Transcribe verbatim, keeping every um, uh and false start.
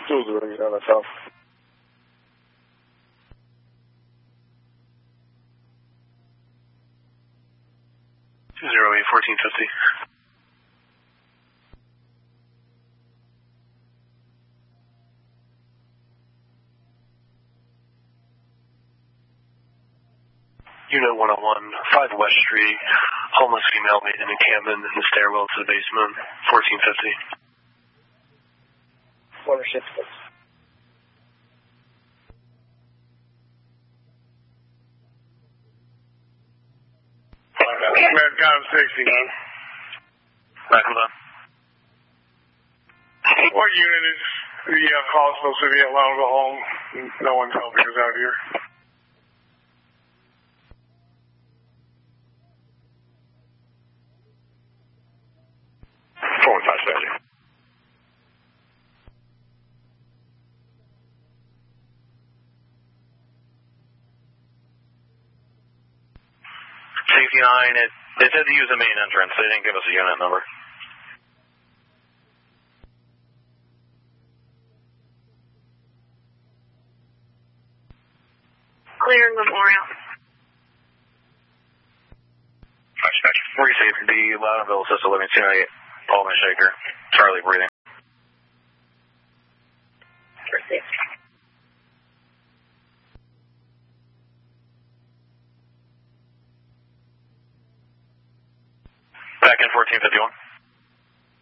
two zero, you know, that's all. two zero eight, fourteen fifty. Unit one oh one, five West Street, homeless female made an encampment in the stairwell to the basement, fourteen fifty. Ownership, please. Medcom sixty. Back of the... What unit is the uh, call supposed to be allowed to go home? No one's helping us out here. four one five seven. Safety nine, it, it said to use the main entrance. They didn't give us a unit number. Clearing Memorial. Receive the Loudonville Assisted Living two ninety-eight, Pullman Shaker, Charlie breathing. Receive. Back in fourteen fifty-one.